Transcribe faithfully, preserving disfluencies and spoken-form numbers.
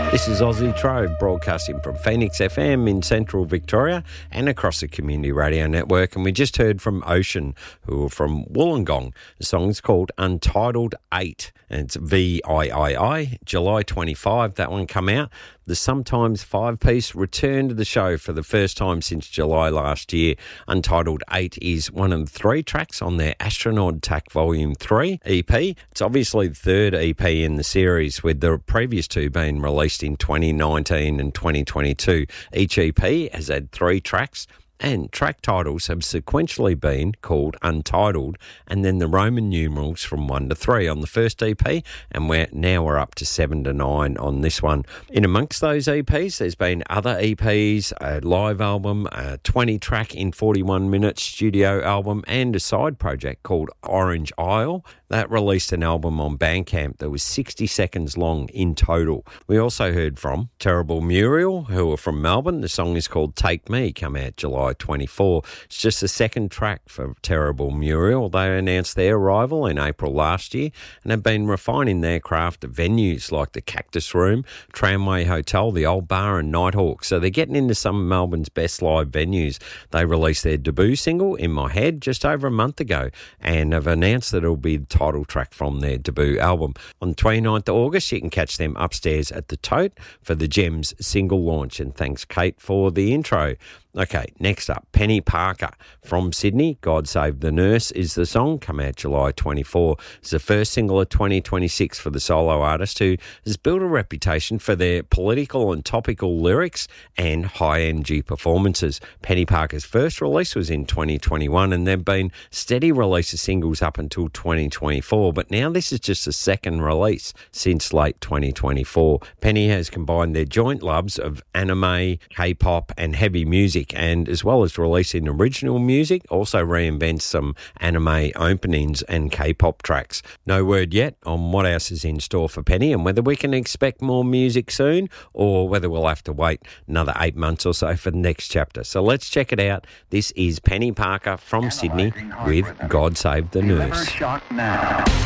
This is Aussie Trove, broadcasting from Phoenix F M in central Victoria and across the Community Radio Network. And we just heard from Ocean, who are from Wollongong. The song's called Untitled eight, and it's V I I I, July twenty-fifth, that one come out. The Sometimes five-piece returned to the show for the first time since July last year. Untitled eight is one of the three tracks on their Astronaut Attack Volume three E P. It's obviously the third E P in the series, with the previous two being released in twenty nineteen and twenty twenty-two. Each E P has had three tracks, and track titles have sequentially been called Untitled, and then the Roman numerals from one to three on the first E P, and we're now we're up to seven to nine on this one. In amongst those E Ps, there's been other E Ps, a live album, a twenty track in forty-one minutes studio album, and a side project called Orange Isle that released an album on Bandcamp that was sixty seconds long in total. We also heard from Terrible Muriel, who are from Melbourne. The song is called Take Me, come out July twenty-fourth. It's just the second track for Terrible Muriel. They announced their arrival in April last year and have been refining their craft at venues like the Cactus Room, Tramway Hotel, the Old Bar and Nighthawk. So they're getting into some of Melbourne's best live venues. They released their debut single, In My Head, just over a month ago, and have announced that it'll be the title track from their debut album. On the twenty-ninth of August, you can catch them upstairs at the Tote for the Gems single launch, and thanks, Kate, for the intro. Okay, next up, Penny Parker from Sydney. God Save the Nurse is the song, come out July twenty-fourth. It's the first single of twenty twenty-six for the solo artist, who has built a reputation for their political and topical lyrics and high-energy performances. Penny Parker's first release was in twenty twenty-one, and there have been steady release of singles up until twenty twenty-four, but now this is just the second release since late twenty twenty-four. Penny has combined their joint loves of anime, K-pop and heavy music, and as well as releasing original music, also reinvents some anime openings and K-pop tracks. No word yet on what else is in store for Penny and whether we can expect more music soon or whether we'll have to wait another eight months or so for the next chapter. So let's check it out. This is Penny Parker from Sydney with God Save the Nurse. Shock now.